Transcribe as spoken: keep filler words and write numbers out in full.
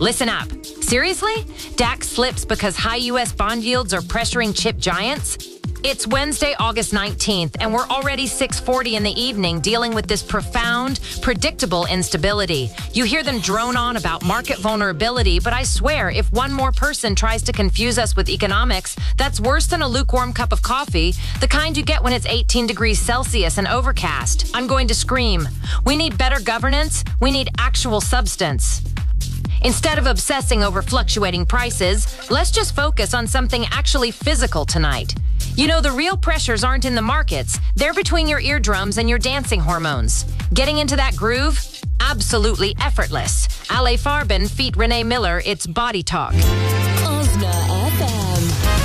Listen up. Seriously? DAX slips because high U S bond yields are pressuring chip giants? It's Wednesday, August nineteenth, and we're already six forty in the evening dealing with this profound, predictable instability. You hear them drone on about market vulnerability, but I swear, if one more person tries to confuse us with economics, that's worse than a lukewarm cup of coffee, the kind you get when it's eighteen degrees Celsius and overcast. I'm going to scream. We need better governance. We need actual substance. Instead of obsessing over fluctuating prices, let's just focus on something actually physical tonight. You know, the real pressures aren't in the markets. They're between your eardrums and your dancing hormones. Getting into that groove? Absolutely effortless. Ale Farben feat. Renee Miller, it's Body Talk. Osna